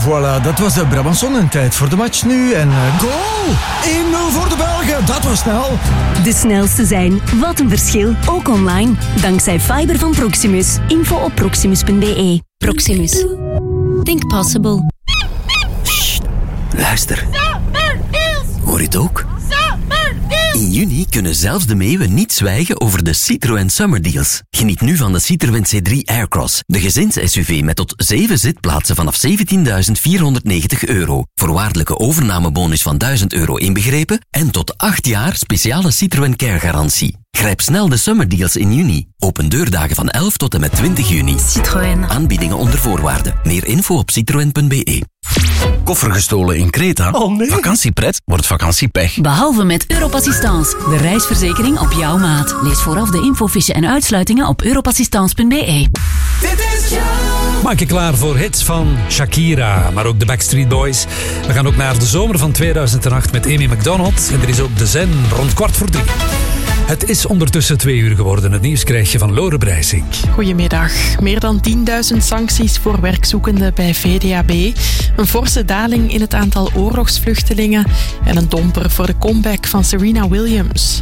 Voilà, dat was de Brabançon en tijd voor de match nu. En goal! 1-0 voor de Belgen, dat was snel. De snelste zijn. Wat een verschil. Ook online. Dankzij fiber van Proximus. Info op proximus.be. Proximus. Think possible. Sst, luister. Hoor je het ook? In juni kunnen zelfs de meeuwen niet zwijgen over de Citroën Summer Deals. Geniet nu van de Citroën C3 Aircross, de gezins-SUV met tot 7 zitplaatsen vanaf €17.490. Voorwaardelijke overnamebonus van €1.000 inbegrepen en tot 8 jaar speciale Citroën Care-garantie. Grijp snel de Summer Deals in juni. Open deurdagen van 11 tot en met 20 juni. Citroën. Aanbiedingen onder voorwaarden. Meer info op citroen.be. Koffer gestolen in Kreta? Oh nee. Vakantiepret wordt vakantiepech. Behalve met Europassistance. De reisverzekering op jouw maat. Lees vooraf de infofiche en uitsluitingen op europassistance.be. Maak je klaar voor hits van Shakira, maar ook de Backstreet Boys. We gaan ook naar de zomer van 2008 met Amy Macdonald. En er is ook de Zen rond 2:15. Het is ondertussen 2 uur geworden. Het nieuws krijg je van Lore Breisink. Goedemiddag. Meer dan 10.000 sancties voor werkzoekenden bij VDAB. Een forse daling in het aantal oorlogsvluchtelingen. En een domper voor de comeback van Serena Williams.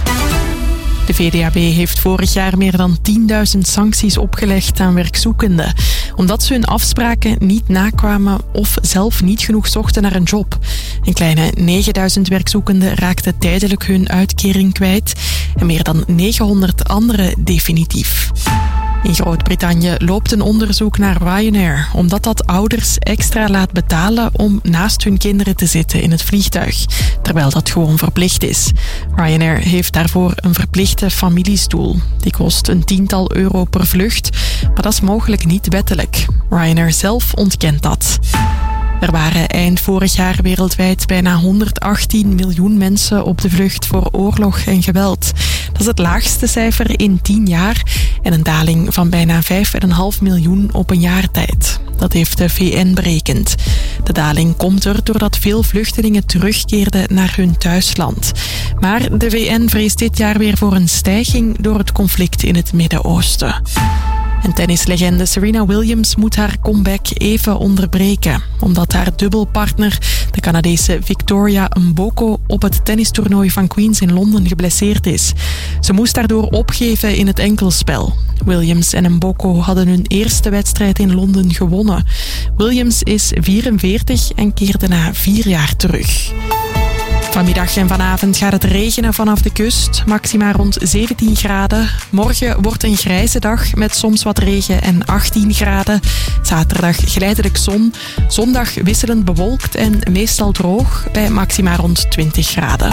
De VDAB heeft vorig jaar meer dan 10.000 sancties opgelegd aan werkzoekenden, omdat ze hun afspraken niet nakwamen of zelf niet genoeg zochten naar een job. Een kleine 9.000 werkzoekenden raakten tijdelijk hun uitkering kwijt en meer dan 900 anderen definitief. In Groot-Brittannië loopt een onderzoek naar Ryanair, omdat dat ouders extra laat betalen om naast hun kinderen te zitten in het vliegtuig, terwijl dat gewoon verplicht is. Ryanair heeft daarvoor een verplichte familiestoel. Die kost een tiental euro per vlucht, maar dat is mogelijk niet wettelijk. Ryanair zelf ontkent dat. Er waren eind vorig jaar wereldwijd bijna 118 miljoen mensen op de vlucht voor oorlog en geweld. Dat is het laagste cijfer in 10 jaar en een daling van bijna 5,5 miljoen op een jaar tijd. Dat heeft de VN berekend. De daling komt er doordat veel vluchtelingen terugkeerden naar hun thuisland. Maar de VN vreest dit jaar weer voor een stijging door het conflict in het Midden-Oosten. En tennislegende Serena Williams moet haar comeback even onderbreken, omdat haar dubbelpartner, de Canadese Victoria Mboko, op het tennistoernooi van Queens in Londen geblesseerd is. Ze moest daardoor opgeven in het enkelspel. Williams en Mboko hadden hun eerste wedstrijd in Londen gewonnen. Williams is 44 en keerde na 4 jaar terug. Vanmiddag en vanavond gaat het regenen vanaf de kust, maxima rond 17 graden. Morgen wordt een grijze dag met soms wat regen en 18 graden. Zaterdag geleidelijk zon. Zondag wisselend bewolkt en meestal droog bij maxima rond 20 graden.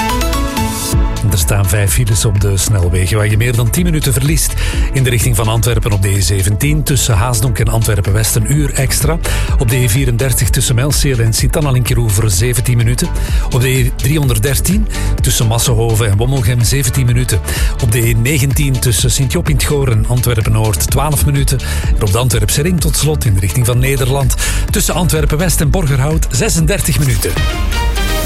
Er staan 5 files op de snelwegen waar je meer dan 10 minuten verliest. In de richting van Antwerpen op de E17 tussen Haasdonk en Antwerpen-West een uur extra. Op de E34 tussen Melseer en Sint-Anna-Linkeroever 17 minuten. Op de E313 tussen Massenhoven en Wommelgem 17 minuten. Op de E19 tussen Sint-Job in 't Goor en Antwerpen-Noord 12 minuten. En op de Antwerpse ring tot slot in de richting van Nederland tussen Antwerpen-West en Borgerhout 36 minuten.